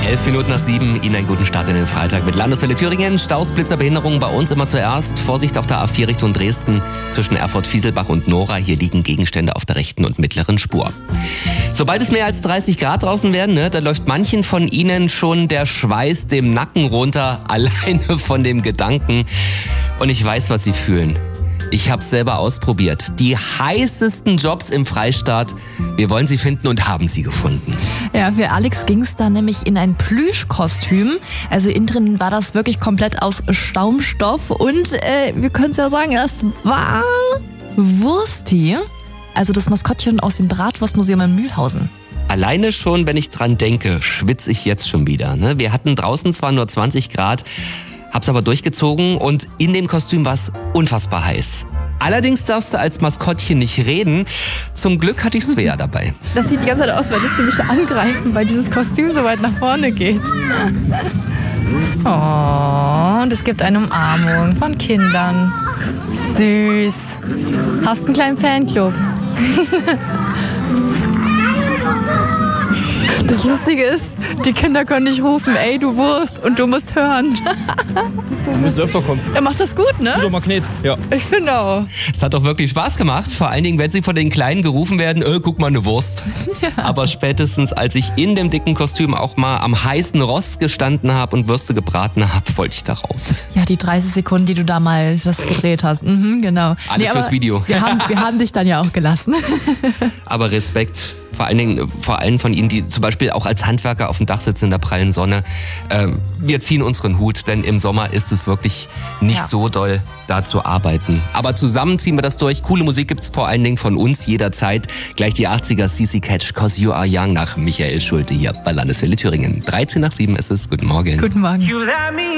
11:11, Ihnen einen guten Start in den Freitag mit Landeswelle Thüringen. Staus, Blitzer, Behinderungen bei uns immer zuerst. Vorsicht auf der A4 Richtung Dresden zwischen Erfurt-Fieselbach und Nora. Hier liegen Gegenstände auf der rechten und mittleren Spur. Sobald es mehr als 30 Grad draußen werden, da läuft manchen von Ihnen schon der Schweiß dem Nacken runter, alleine von dem Gedanken. Und ich weiß, was Sie fühlen. Ich habe es selber ausprobiert. Die heißesten Jobs im Freistaat. Wir wollen sie finden und haben sie gefunden. Ja, für Alex ging es da nämlich in ein Plüschkostüm. Also innen drin war das wirklich komplett aus Schaumstoff. Und wir können es ja sagen, es war Wursti. Also das Maskottchen aus dem Bratwurstmuseum in Mühlhausen. Alleine schon, wenn ich dran denke, schwitze ich jetzt schon wieder. Wir hatten draußen zwar nur 20 Grad, hab's aber durchgezogen und in dem Kostüm war es unfassbar heiß. Allerdings darfst du als Maskottchen nicht reden. Zum Glück hatte ich Svea dabei. Das sieht die ganze Zeit aus, weil du mich angreifen, weil dieses Kostüm so weit nach vorne geht. Oh, und es gibt eine Umarmung von Kindern. Süß. Hast einen kleinen Fanclub. Das Lustige ist, die Kinder können nicht rufen, ey du Wurst, und du musst hören. Du musst öfter kommen. Er macht das gut, ne? Guter Magnet, ja. Ich finde auch. Es hat doch wirklich Spaß gemacht, vor allen Dingen, wenn sie von den Kleinen gerufen werden, guck mal, eine Wurst. Ja. Aber spätestens, als ich in dem dicken Kostüm auch mal am heißen Rost gestanden habe und Würste gebraten habe, wollte ich da raus. Ja, die 30 Sekunden, die du da mal das gedreht hast. Genau. Alles fürs Video. Wir haben dich dann ja auch gelassen. Aber Respekt. Vor allen von Ihnen, die zum Beispiel auch als Handwerker auf dem Dach sitzen in der prallen Sonne. Wir ziehen unseren Hut, denn im Sommer ist es wirklich nicht so doll, da zu arbeiten. Aber zusammen ziehen wir das durch. Coole Musik gibt's vor allen Dingen von uns jederzeit. Gleich die 80er CC Catch, 'Cause You Are Young nach Michael Schulte hier bei Landeswelle Thüringen. 7:13 ist es. Guten Morgen. Guten Morgen.